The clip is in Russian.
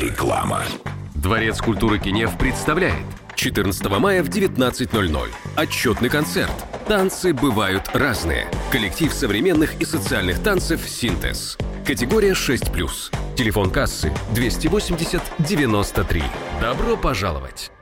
Реклама. Дворец культуры Кенев представляет 14 мая в 19:00. Отчетный концерт. Танцы бывают разные. Коллектив современных и социальных танцев «Синтез». Категория 6+. Телефон кассы 280 93. Добро пожаловать!